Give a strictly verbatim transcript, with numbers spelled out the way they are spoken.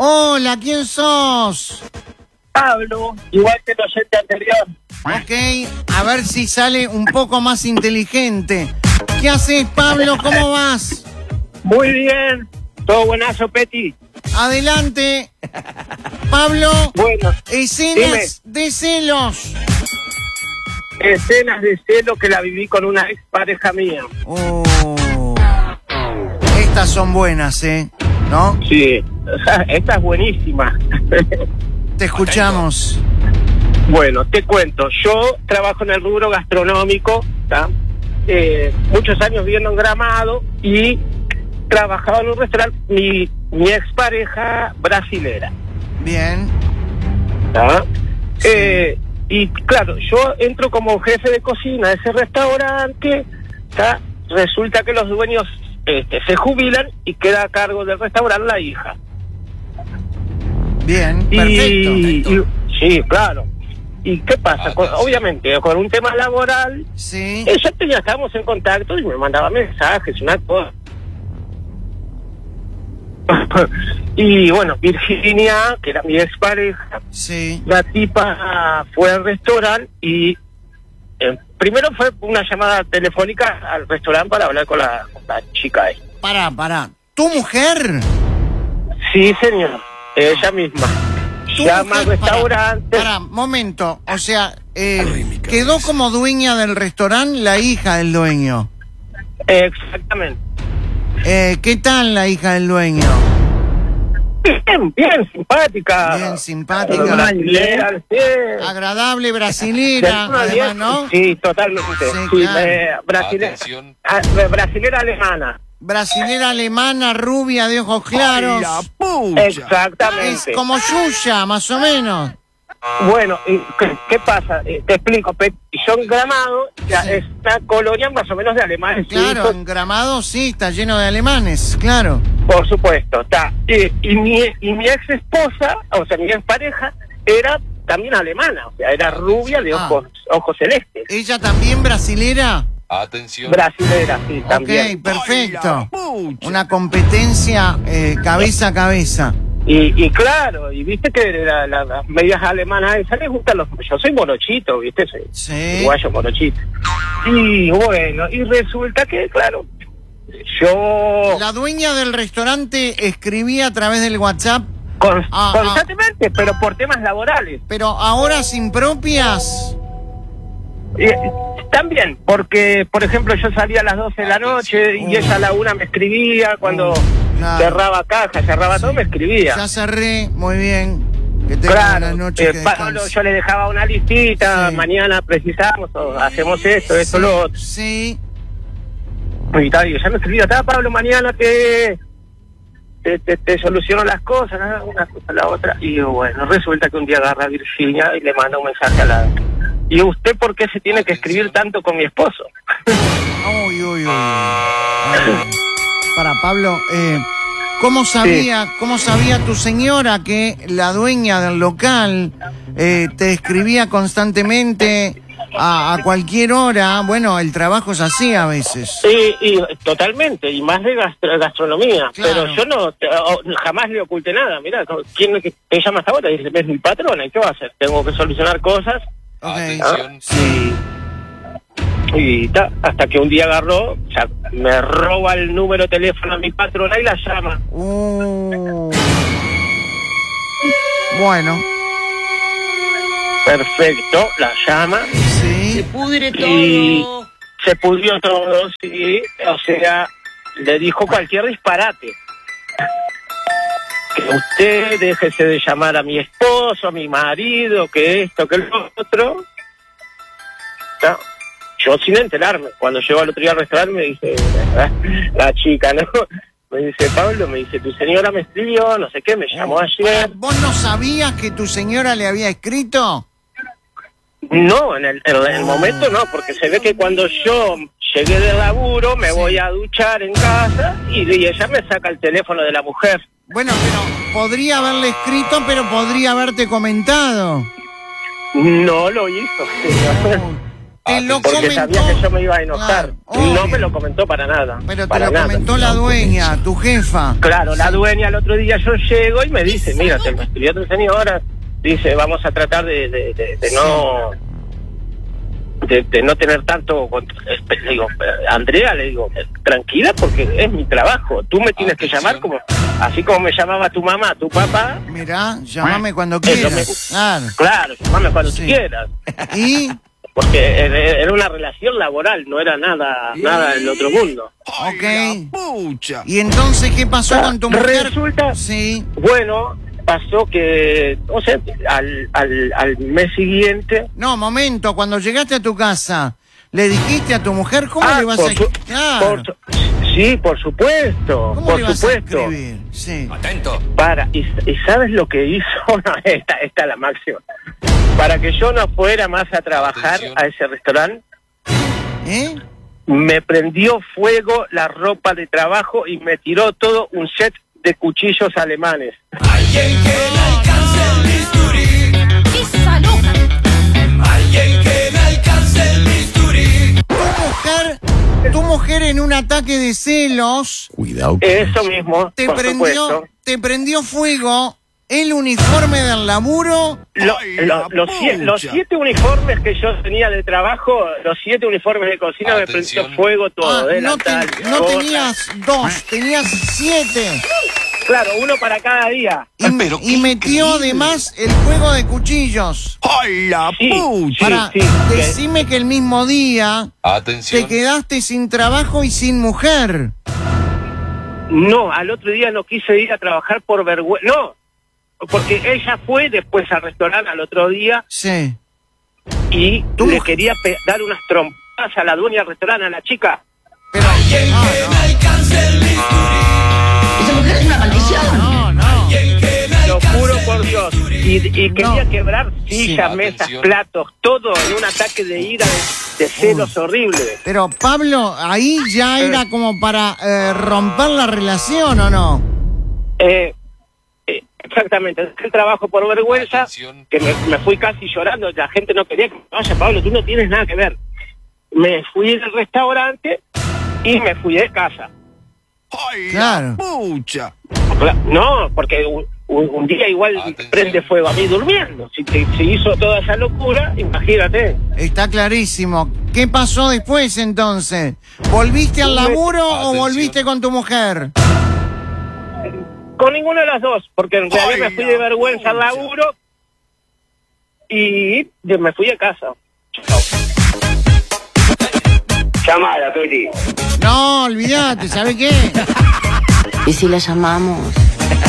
Hola, ¿quién sos? Pablo, igual que el oyente anterior. Ok, a ver si sale un poco más inteligente. ¿Qué haces, Pablo? ¿Cómo vas? Muy bien, todo buenazo, Peti. Adelante. Pablo, Bueno, escenas de celos. Escenas de celo que la viví con una ex pareja mía. Oh, estas son buenas, ¿eh? ¿No? Sí, esta es buenísima. Te escuchamos. Bueno, te cuento, yo trabajo en el rubro gastronómico, ¿tá? Eh, muchos años viviendo en Gramado y trabajaba en un restaurante, mi, mi expareja brasilera. Bien. ¿Tá? Sí. Eh, y claro, yo entro como jefe de cocina de ese restaurante, ¿tá? Resulta que los dueños este, se jubilan y queda a cargo del restaurante la hija. Bien, Y, perfecto. y, sí, claro. ¿Y qué pasa? Con, obviamente, con un tema laboral, Sí. ella tenía, estábamos en contacto y me mandaba mensajes, una cosa. Y bueno, Virginia, que era mi expareja, Sí. la tipa fue al restaurante y eh, primero fue una llamada telefónica al restaurante para hablar con la, con la chica ahí. Pará, pará. ¿Tu mujer? Sí, señor, ella misma. ¿Tu Llama al mujer? restaurante. Pará, pará, momento. O sea, eh, quedó como dueña del restaurante la hija del dueño. Exactamente. Eh, ¿Qué tal la hija del dueño? Bien, bien, simpática. Bien simpática. Brasilera, sí. Agradable, brasilera, Del uno al diez, además, ¿no? Sí, totalmente. Sí, Sí, claro. eh, brasilera, ah, brasilera alemana. Brasilera alemana, rubia, de ojos claros. Es Exactamente. como Yuya, más o menos. Bueno, ¿y ¿qué, qué pasa? Eh, te explico, Pet. Yo en Gramado, ya Sí. es una colonia más o menos de alemanes. Claro, suizos, en Gramado sí, está lleno de alemanes, claro. por supuesto, está. Y, y mi y mi ex esposa, o sea, mi ex pareja, era también alemana, o sea, era rubia de Ah. ojos ojos celestes. ¿Ella también brasilera? Atención. Brasilera, sí, también. Ok, perfecto. Una competencia eh, cabeza a cabeza. Y, y claro, y viste que la, la, las medias alemanas esas les gustan los... Yo soy morochito, viste, soy Sí. uruguayo morochito. Y bueno, y resulta que, claro, yo... La dueña del restaurante escribía a través del WhatsApp, Con- Ah, constantemente, pero por temas laborales. pero ahora sin propias. Y, también, porque, por ejemplo, yo salía a las doce de la noche y Uh. ella a la una me escribía, cuando Uh, claro. cerraba caja, cerraba todo, me escribía. Ya cerré, muy bien. Que tenga Claro, buenas noches. eh, que Pablo, descanse. yo le dejaba una listita, Sí. mañana precisamos, o hacemos esto, esto, Sí, lo otro. Sí. Y tal, y ya me escribía, está Pablo, mañana te, te, te, te soluciono las cosas, ¿no? Una cosa la otra. Y yo, bueno, resulta que un día agarra a Virginia y le manda un mensaje a la... ¿Y usted por qué se tiene que escribir tanto con mi esposo? Uy, uy, uy. uy. Para Pablo, eh, ¿cómo sabía, cómo sabía tu señora que la dueña del local eh, te escribía constantemente a, a cualquier hora? Bueno, el trabajo es así a veces. Y, y totalmente, y más de gastro- gastronomía. Claro. Pero yo no, te- o- jamás le oculté nada. Mira, ¿quién es que te llama hasta ahora? Dice, es mi patrona, ¿y qué va a hacer? Tengo que solucionar cosas. Ok. Atención. Y, y ta, hasta que un día agarró, o sea, me roba el número de teléfono a mi patrona y la llama. Uh. Bueno, Perfecto, la llama sí. Pudre y todo. se pudrió todo, sí, o sea, le dijo cualquier disparate. Que usted déjese de llamar a mi esposo, a mi marido, que esto, que lo otro. ¿No? Yo sin enterarme, cuando llego al otro día al restaurante me dice, la, la chica, ¿no? Me dice, Pablo, me dice, tu señora me escribió, no sé qué, me llamó ayer. ¿Vos no sabías que tu señora le había escrito? No, en el, en el momento no, porque se ve que cuando yo llegué del laburo me Sí. voy a duchar en casa y, y ella me saca el teléfono de la mujer. Bueno, pero podría haberle escrito, pero podría haberte comentado. No lo hizo, señor. Te lo porque comentó. sabía que yo me iba a enojar. Claro, no obvio. me lo comentó para nada. Pero te para lo nada. comentó la dueña, tu jefa. Claro, la dueña el otro día yo llego y me dice, mira, te lo escribió tu señora, dice, vamos a tratar de, de, de, de no de, de no tener tanto. Le digo, Andrea, le digo, tranquila, porque es mi trabajo. Tú me tienes que llamar como así como me llamaba tu mamá, tu papá. Mirá, llámame cuando Es lo quieras. mismo. Claro. Claro, llamame cuando Sí. tú quieras. Y, Porque era una relación laboral, no era nada nada del otro mundo. ok. ¿Y entonces qué pasó con tu mujer? Resulta, Sí. bueno, pasó que, o sea, al, al, al mes siguiente... No, momento, cuando llegaste a tu casa, ¿le dijiste a tu mujer cómo Ah, le vas por a su- claro. por su- sí, por supuesto, ¿Cómo por le vas supuesto. a escribir? Sí. Para, y, y ¿sabes lo que hizo? No, esta, esta es la máxima. Para que yo no fuera más a trabajar a ese restaurante, ¿Eh? me prendió fuego la ropa de trabajo y me tiró todo un set de cuchillos alemanes. Alguien que me alcance el bisturí. ¡Esa loca! Alguien que me alcance el bisturí. Tu mujer, tu mujer en un ataque de celos Cuidado. Eso mismo, te por prendió, supuesto. te prendió fuego el uniforme del laburo. Lo- Ay, lo- la los, sie- los pucha. siete uniformes que yo tenía de trabajo, los siete uniformes de cocina me Atención. prendió fuego todo. Ah, de no, te- delantal, no gorra. tenías dos, tenías siete. Claro, uno para cada día. Y, Pero y qué metió increíble. además el juego de cuchillos. ¡Ay, la Sí, pucha! Para, sí, que- decime que el mismo día Atención. te quedaste sin trabajo y sin mujer. No, al otro día no quise ir a trabajar por vergüenza. No, porque ella fue después al restaurante al otro día Sí. y ¿Tu le mujer? quería pe- dar unas trompadas a la dueña del restaurante, a la chica. Pero, Alguien ah, que me alcance el bisturí. Esa mujer es una maldición. no, no. Alguien que me Lo alcance juro el por Dios. bisturí. Y, y quería No. quebrar sillas, Sí. mesas, Atención. platos, todo en un ataque de ira, de, de celos horribles. Pero Pablo, ahí ya era como para eh, romper la relación, ¿o no? Eh, eh, exactamente, dejé el trabajo por vergüenza, Atención. que me, me fui casi llorando, la gente no quería que me vaya, Pablo, tú no tienes nada que ver. Me fui del restaurante y me fui de casa. ¡Ay, Claro. la pucha! No, porque un, un- un día igual Atención. prende fuego a mí durmiendo. Si te- se hizo toda esa locura, imagínate. Está clarísimo. ¿Qué pasó después entonces? ¿Volviste al laburo o Atención. volviste con tu mujer? Con ninguna de las dos, porque en realidad Ay, me fui la de vergüenza al pucha. laburo y de- me fui a casa. Chao. Llamada, Peli. No, olvídate, ¿sabe qué? ¿Y si la llamamos?